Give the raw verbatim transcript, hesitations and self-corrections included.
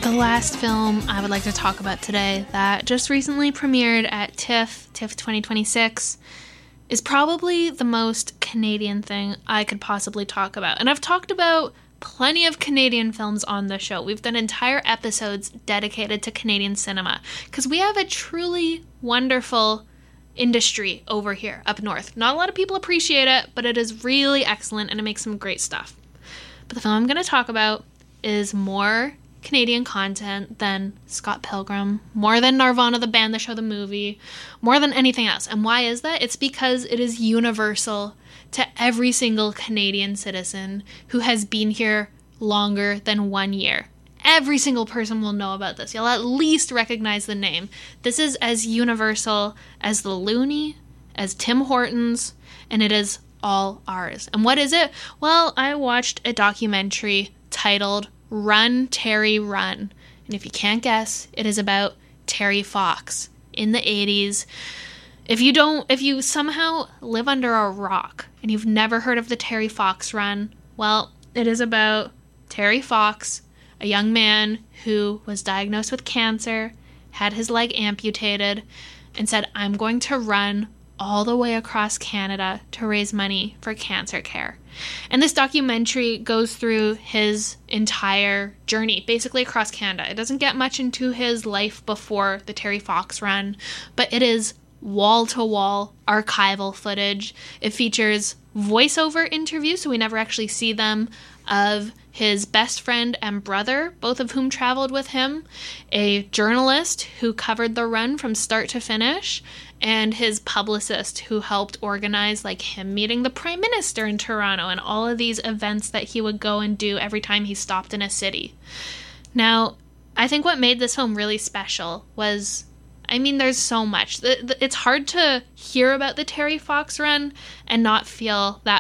The last film I would like to talk about today that just recently premiered at TIFF, TIFF twenty twenty-six, is probably the most Canadian thing I could possibly talk about. And I've talked about plenty of Canadian films on the show. We've done entire episodes dedicated to Canadian cinema because we have a truly wonderful industry over here up north. Not a lot of people appreciate it, but it is really excellent and it makes some great stuff. But the film I'm going to talk about is more Canadian content than Scott Pilgrim, more than Nirvana the band, the show, the movie, more than anything else. And why is that? It's because it is universal to every single Canadian citizen who has been here longer than one year. Every single person will know about this. You'll at least recognize the name. This is as universal as the Loonie, as Tim Hortons, and it is all ours. And what is it? Well, I watched a documentary titled Run, Terry, Run. And if you can't guess, it is about Terry Fox in the eighties. If you don't, if you somehow live under a rock and you've never heard of the Terry Fox Run, well, it is about Terry Fox, a young man who was diagnosed with cancer, had his leg amputated, and said, I'm going to run all the way across Canada to raise money for cancer care. And this documentary goes through his entire journey, basically across Canada. It doesn't get much into his life before the Terry Fox Run, but it is wall-to-wall archival footage. It features voiceover interviews, so we never actually see them, of his best friend and brother, both of whom traveled with him, a journalist who covered the run from start to finish, and his publicist who helped organize like him meeting the Prime Minister in Toronto and all of these events that he would go and do every time he stopped in a city. Now, I think what made this film really special was, I mean, there's so much. It's hard to hear about the Terry Fox Run and not feel that